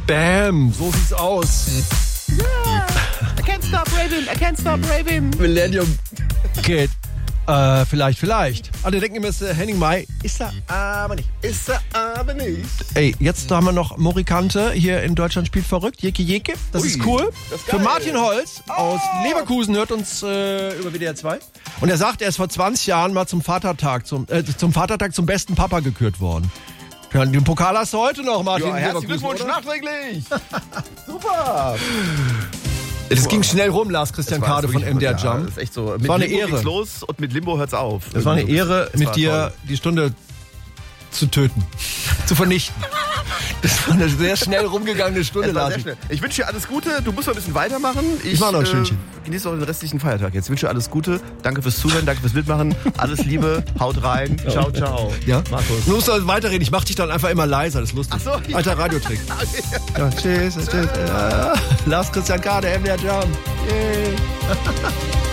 Bam, so sieht's aus. Yeah, I can't stop raving. Millennium Kid. Vielleicht. Alle denken immer, es ist Henning Mai. Ist er aber nicht. Ey, jetzt haben wir noch Morikante hier in Deutschland spielt verrückt. Jeke. Das ist cool. Das ist Für geil. Martin Holz aus Leverkusen hört uns über WDR 2. Und er sagt, er ist vor 20 Jahren mal zum Vatertag zum besten Papa gekürt worden. Ja, den Pokal hast du heute noch, Martin. Ja, herzlichen Glückwunsch nachträglich. Super. Das ging schnell rum, Lars Christian Kade von MDR Jump. Das ist echt so. Es war eine Limbo Ehre. geht's los und mit Limbo hört's auf. Es war eine Ehre, mit dir die Stunde zu töten, zu vernichten. Das war eine sehr schnell rumgegangene Stunde, Es war Lars. sehr schnell. Ich wünsche dir alles Gute. Du musst noch ein bisschen weitermachen. Ich mach noch ein Stündchen. Genieße noch den restlichen Feiertag jetzt. Ich wünsche dir alles Gute. Danke fürs Zuhören, danke fürs Mitmachen. Alles Liebe. Haut rein. Ciao, ciao. Ja? Markus. Du musst halt weiterreden. Ich mach dich dann einfach immer leiser. Das ist lustig. Ach so, ja. Alter Radiotrick. Ja, tschüss. Lars Christian Kade, MDR Jump. Yay.